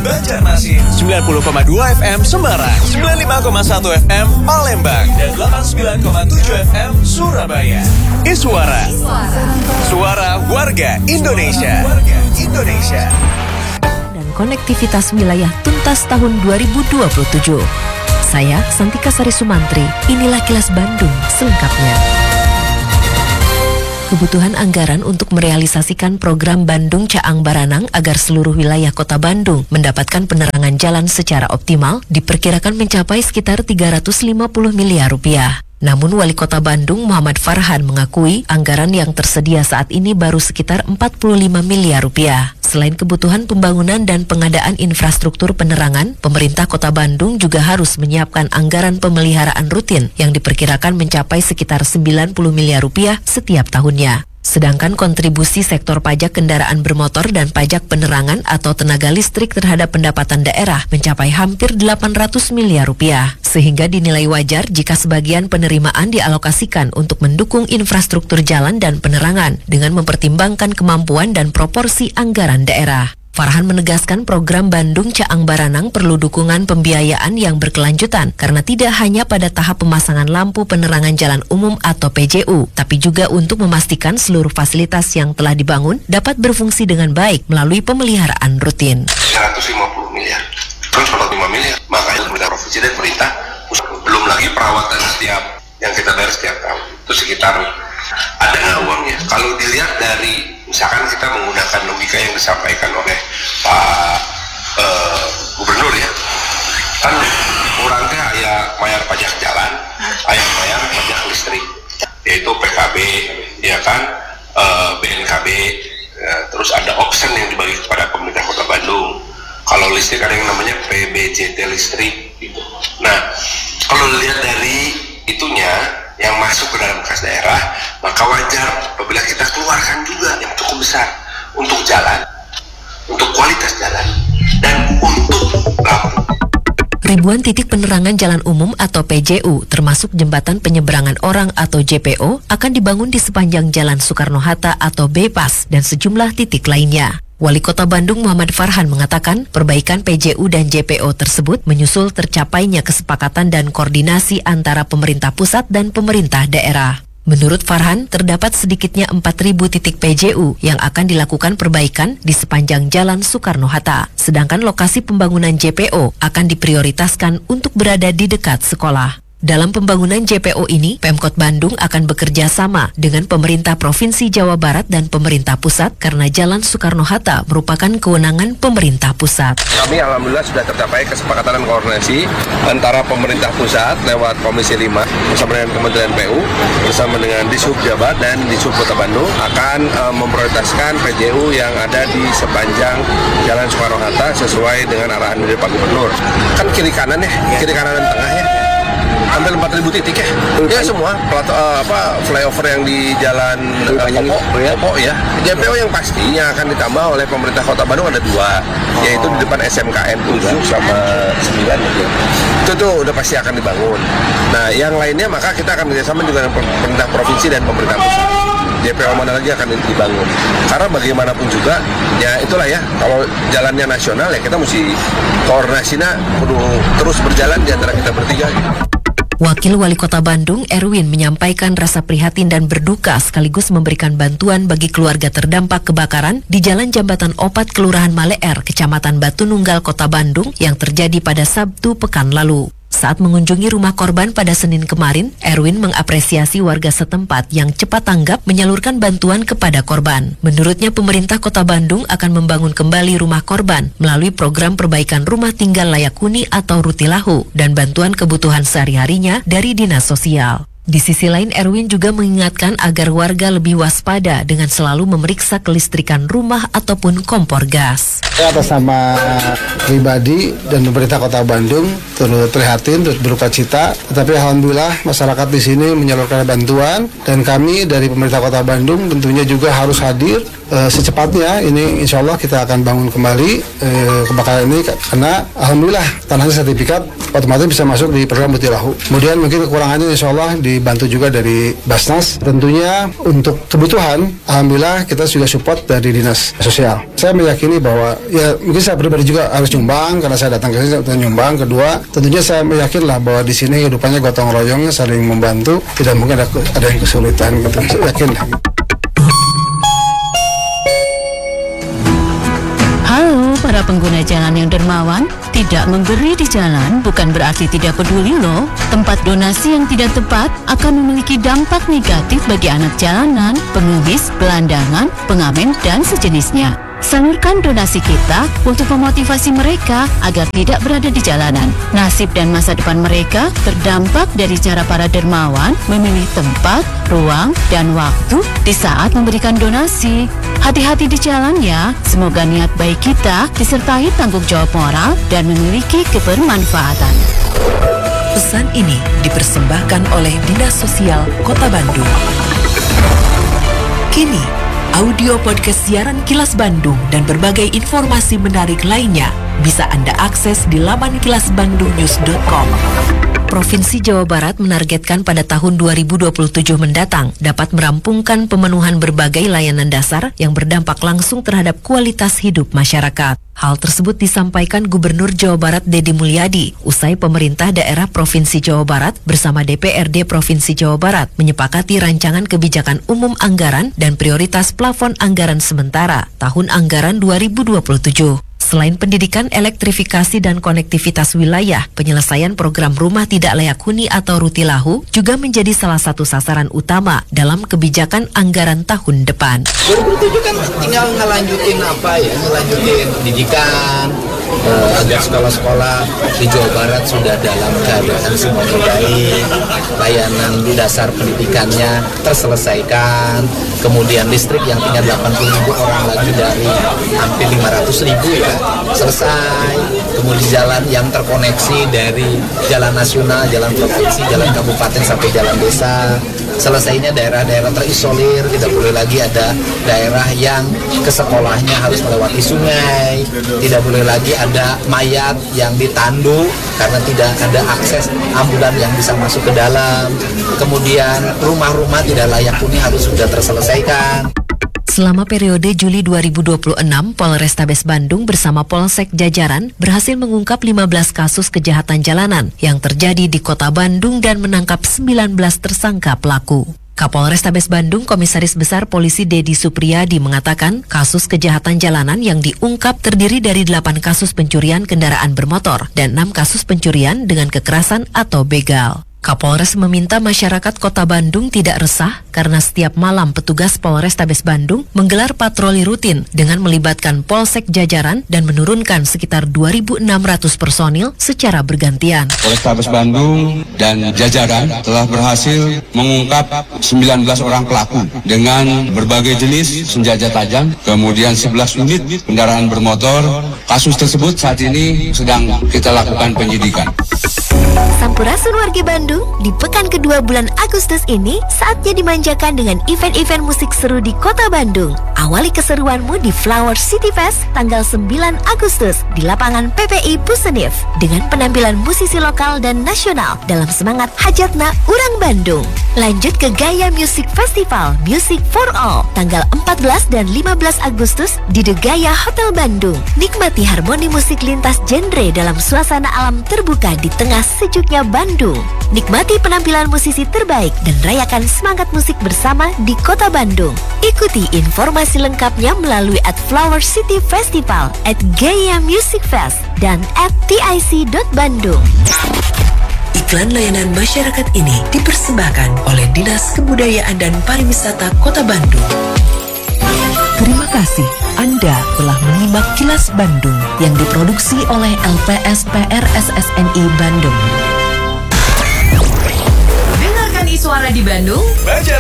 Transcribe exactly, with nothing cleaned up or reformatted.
Banjarmasin, sembilan puluh koma dua F M Semarang, sembilan puluh lima koma satu F M Palembang, dan delapan puluh sembilan koma tujuh F M Surabaya. Iswara, suara warga Indonesia. Warga Indonesia. Dan konektivitas wilayah tuntas tahun dua ribu dua puluh tujuh. Saya Santika Sari Sumantri, inilah Kilas Bandung selengkapnya. Kebutuhan anggaran untuk merealisasikan program Bandung Caang Baranang agar seluruh wilayah kota Bandung mendapatkan penerangan jalan secara optimal diperkirakan mencapai sekitar tiga ratus lima puluh miliar rupiah. Namun Wali Kota Bandung Muhammad Farhan mengakui anggaran yang tersedia saat ini baru sekitar empat puluh lima miliar rupiah. Selain kebutuhan pembangunan dan pengadaan infrastruktur penerangan, pemerintah Kota Bandung juga harus menyiapkan anggaran pemeliharaan rutin yang diperkirakan mencapai sekitar sembilan puluh miliar rupiah setiap tahunnya. Sedangkan kontribusi sektor pajak kendaraan bermotor dan pajak penerangan atau tenaga listrik terhadap pendapatan daerah mencapai hampir delapan ratus miliar rupiah. Sehingga dinilai wajar jika sebagian penerimaan dialokasikan untuk mendukung infrastruktur jalan dan penerangan dengan mempertimbangkan kemampuan dan proporsi anggaran daerah. Farhan menegaskan program Bandung Caang Baranang perlu dukungan pembiayaan yang berkelanjutan karena tidak hanya pada tahap pemasangan lampu penerangan jalan umum atau P J U, tapi juga untuk memastikan seluruh fasilitas yang telah dibangun dapat berfungsi dengan baik melalui pemeliharaan rutin. seratus lima puluh miliar, terus empat puluh lima miliar, makanya pemerintah provinsi dan pemerintah belum lagi perawatan setiap yang kita bayar setiap tahun, itu sekitar ada nggak uangnya? Kalau dilihat dari misalkan kita menggunakan logika yang disampaikan oleh Pak uh, Gubernur ya, kan kurangnya ya bayar pajak jalan, ayah bayar pajak listrik, yaitu P K B, ya kan, uh, B N K B, ya, terus ada option yang dibagi kepada pemerintah Kota Bandung. Kalau listrik ada yang namanya P B J T listrik, gitu. Nah, kalau dilihat dari itunya yang masuk ke dalam kas daerah, maka wajar apabila kita keluarkan juga yang cukup besar untuk jalan, untuk kualitas jalan, dan untuk lampu. Ribuan titik penerangan jalan umum atau P J U, termasuk jembatan penyeberangan orang atau J P O, akan dibangun di sepanjang Jalan Soekarno-Hatta atau Bypass dan sejumlah titik lainnya. Wali Kota Bandung Muhammad Farhan mengatakan perbaikan P J U dan J P O tersebut menyusul tercapainya kesepakatan dan koordinasi antara pemerintah pusat dan pemerintah daerah. Menurut Farhan, terdapat sedikitnya empat ribu titik P J U yang akan dilakukan perbaikan di sepanjang Jalan Soekarno-Hatta, sedangkan lokasi pembangunan J P O akan diprioritaskan untuk berada di dekat sekolah. Dalam pembangunan J P O ini, Pemkot Bandung akan bekerja sama dengan pemerintah Provinsi Jawa Barat dan pemerintah pusat karena Jalan Soekarno-Hatta merupakan kewenangan pemerintah pusat. Kami alhamdulillah sudah tercapai kesepakatan dan koordinasi antara pemerintah pusat lewat Komisi lima bersama dengan Kementerian P U bersama dengan Dishub Jabar dan Dishub Kota Bandung akan uh, memprioritaskan P J U yang ada di sepanjang Jalan Soekarno-Hatta sesuai dengan arahan dari Pak Gubernur. Kan kiri kanan ya, kiri kanan dan tengah ya. Hampir empat ribu titik ya, ya semua plat, uh, apa flyover yang di jalan uh, Popo, ya. Popo ya. J P O yang pastinya akan ditambah oleh pemerintah Kota Bandung ada dua, oh. yaitu di depan S M K N tujuh sama sembilan ya. Itu tuh udah pasti akan dibangun. Nah yang lainnya maka kita akan bekerjasama juga dengan pemerintah provinsi dan pemerintah pusat. J P O mana lagi akan dibangun. Karena bagaimanapun juga, ya itulah ya, kalau jalannya nasional ya kita mesti koordinasinya perlu terus berjalan di antara kita bertiga. Wakil Wali Kota Bandung, Erwin, menyampaikan rasa prihatin dan berduka sekaligus memberikan bantuan bagi keluarga terdampak kebakaran di Jalan Jambatan Opat, Kelurahan Maleer, Kecamatan Batu Nunggal, Kota Bandung yang terjadi pada Sabtu pekan lalu. Saat mengunjungi rumah korban pada Senin kemarin, Erwin mengapresiasi warga setempat yang cepat tanggap menyalurkan bantuan kepada korban. Menurutnya, pemerintah Kota Bandung akan membangun kembali rumah korban melalui program perbaikan rumah tinggal layak huni atau Rutilahu dan bantuan kebutuhan sehari-harinya dari Dinas Sosial. Di sisi lain, Erwin juga mengingatkan agar warga lebih waspada dengan selalu memeriksa kelistrikan rumah ataupun kompor gas. Atas nama pribadi dan pemerintah Kota Bandung turut prihatin, turut berduka cita. Tetapi alhamdulillah masyarakat di sini menyalurkan bantuan dan kami dari pemerintah Kota Bandung tentunya juga harus hadir uh, secepatnya ini insya Allah kita akan bangun kembali uh, kebakaran ini karena alhamdulillah tanahnya sertifikat otomatis bisa masuk di program Butilahu. Kemudian mungkin kekurangannya insya Allah dibantu juga dari Basnas. Tentunya untuk kebutuhan alhamdulillah kita sudah support dari Dinas Sosial. Saya meyakini bahwa ya mungkin saya pribadi juga harus nyumbang karena saya datang ke sini untuk nyumbang. Kedua tentunya saya meyakinlah bahwa di sini hidupannya gotong royong saling membantu, tidak mungkin ada, ada yang kesulitan gitu. Saya yakin. Halo para pengguna jalan yang dermawan, tidak memberi di jalan bukan berarti tidak peduli loh. Tempat donasi yang tidak tepat akan memiliki dampak negatif bagi anak jalanan, pengemis, gelandangan, pengamen, dan sejenisnya. Salurkan donasi kita untuk memotivasi mereka agar tidak berada di jalanan. Nasib dan masa depan mereka terdampak dari cara para dermawan memilih tempat, ruang, dan waktu di saat memberikan donasi. Hati-hati di jalan ya, semoga niat baik kita disertai tanggung jawab moral dan memiliki kebermanfaatan. Pesan ini dipersembahkan oleh Dinas Sosial Kota Bandung. Kini, audio podcast siaran Kilas Bandung dan berbagai informasi menarik lainnya bisa Anda akses di laman kilas bandung news dot com. Provinsi Jawa Barat menargetkan pada tahun dua ribu dua puluh tujuh mendatang dapat merampungkan pemenuhan berbagai layanan dasar yang berdampak langsung terhadap kualitas hidup masyarakat. Hal tersebut disampaikan Gubernur Jawa Barat Deddy Mulyadi usai pemerintah daerah Provinsi Jawa Barat bersama D P R D Provinsi Jawa Barat menyepakati rancangan kebijakan umum anggaran dan prioritas plafon anggaran sementara tahun anggaran dua ribu dua puluh tujuh. Selain pendidikan, elektrifikasi dan konektivitas wilayah, penyelesaian program rumah tidak layak huni atau Rutilahu juga menjadi salah satu sasaran utama dalam kebijakan anggaran tahun depan. dua ribu tujuh kan tinggal ngelanjutin apa ya, ngelanjutin pendidikan, eh, agar sekolah-sekolah di Jawa Barat sudah dalam keadaan semuanya baik, layanan dasar pendidikannya terselesaikan, kemudian listrik yang tinggal delapan puluh ribu orang lagi dari hampir lima ratus ribu ya, selesai. Kemudian jalan yang terkoneksi dari jalan nasional, jalan provinsi, jalan kabupaten sampai jalan desa. Selesainya daerah-daerah terisolir, tidak boleh lagi ada daerah yang ke sekolahnya harus melewati sungai, tidak boleh lagi ada mayat yang ditandu karena tidak ada akses ambulan yang bisa masuk ke dalam. Kemudian rumah-rumah tidak layak huni harus sudah terselesaikan. Selama periode Juli dua ribu dua puluh enam, Polrestabes Bandung bersama Polsek Jajaran berhasil mengungkap lima belas kasus kejahatan jalanan yang terjadi di Kota Bandung dan menangkap sembilan belas tersangka pelaku. Kapolrestabes Bandung Komisaris Besar Polisi Dedi Supriyadi mengatakan kasus kejahatan jalanan yang diungkap terdiri dari delapan kasus pencurian kendaraan bermotor dan enam kasus pencurian dengan kekerasan atau begal. Kapolres meminta masyarakat Kota Bandung tidak resah karena setiap malam petugas Polrestabes Bandung menggelar patroli rutin dengan melibatkan Polsek Jajaran dan menurunkan sekitar dua ribu enam ratus personil secara bergantian. Polrestabes Bandung dan Jajaran telah berhasil mengungkap sembilan belas orang pelaku dengan berbagai jenis senjata tajam, kemudian sebelas unit kendaraan bermotor. Kasus tersebut saat ini sedang kita lakukan penyidikan. Sampurasun warga Bandung, di pekan kedua bulan Agustus ini saatnya dimanjakan dengan event-event musik seru di Kota Bandung. Awali keseruanmu di Flower City Fest tanggal sembilan Agustus di lapangan P P I Pusenif dengan penampilan musisi lokal dan nasional dalam semangat Hajatna Urang Bandung. Lanjut ke Gaya Music Festival Music for All tanggal empat belas dan lima belas Agustus di The Gaya Hotel Bandung. Nikmati harmoni musik lintas genre dalam suasana alam terbuka di tengah sejuknya Bandung. Nikmati penampilan musisi terbaik dan rayakan semangat musik bersama di Kota Bandung. Ikuti informasi lengkapnya melalui at Flower City Festival, at Gaya Music Fest, dan at T I C dot bandung. Iklan layanan masyarakat ini dipersembahkan oleh Dinas Kebudayaan dan Pariwisata Kota Bandung. Terima kasih Anda telah menyimak Kilas Bandung yang diproduksi oleh L P S P R S S N I Bandung. Baca